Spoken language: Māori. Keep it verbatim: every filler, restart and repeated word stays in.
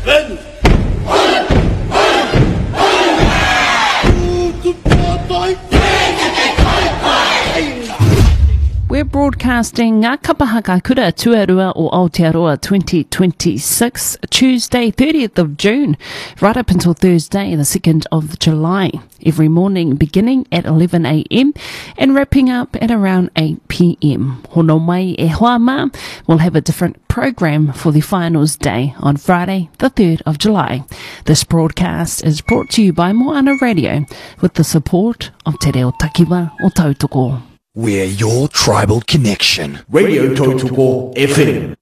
We're broadcasting Ngā Kapahaka Kura Tuarua o Aotearoa twenty twenty-six, Tuesday thirtieth of June, right up until Thursday the second of July, every morning beginning at eleven a m and wrapping up at around eight p m. Hono mai e hoa ma, we'll have a different program for the finals day on Friday the third of July. This broadcast is brought to you by Moana Radio with the support of Te Reo Takiwa o Tautoko. We're your tribal connection. Radio Tautoko F M.